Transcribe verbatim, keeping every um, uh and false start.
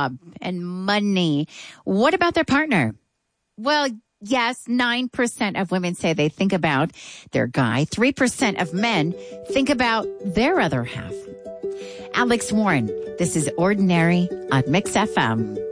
job and money. What about their partner? Well, yes, nine percent of women say they think about their guy. three percent of men think about their other half. Alex Warren, this is Ordinary on Mix F M.